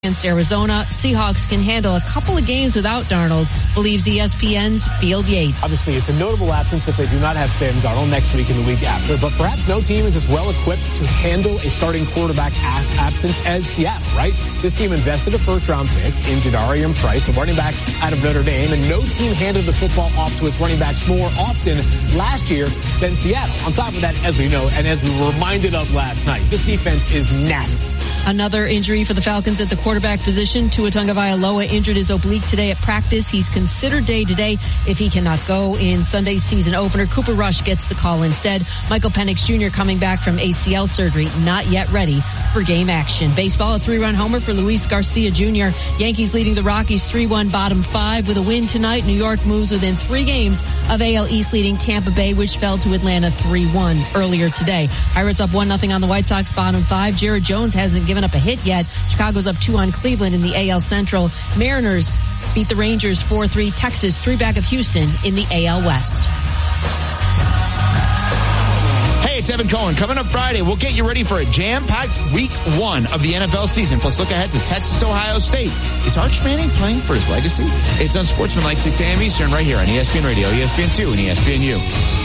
against Arizona. Seahawks can handle a couple of games without Darnold, believes ESPN's Field Yates. Obviously, it's a notable absence if they do not have Sam Darnold next week and the week after, but perhaps no team is as well equipped to handle a starting quarterback absence as Seattle, right? This team invested a first-round pick in Jadarian Price, a running back out of Notre Dame, and no team handed the football off to its running backs more often last year than Seattle. On top of that, as we know, and as we were reminded of last night, this defense is nasty. Another injury for the Falcons at the quarterback position. Tua Tagovailoa injured his oblique today at practice. He's considered day-to-day if he cannot go in Sunday's season opener. Cooper Rush gets the call instead. Michael Penix Jr. coming back from ACL surgery, not yet ready for game action. Baseball, a 3-run homer for Luis Garcia Jr. Yankees leading the Rockies 3-1 bottom 5 with a win tonight. New York moves within 3 games of AL East leading Tampa Bay, which fell to Atlanta 3-1 earlier today. Pirates up 1-0 on the White Sox bottom 5. Jared Jones hasn't given up a hit yet. Chicago's up 2 on Cleveland in the AL Central. Mariners beat the Rangers 4-3. Texas 3 back of Houston in the AL West. Hey, it's Evan Cohen. Coming up Friday, we'll get you ready for a jam-packed week 1 of the NFL season. Plus, look ahead to Texas, Ohio State. Is Arch Manning playing for his legacy? It's on Sportsmanlike 6 a.m. Eastern right here on ESPN Radio, ESPN2, and ESPNU.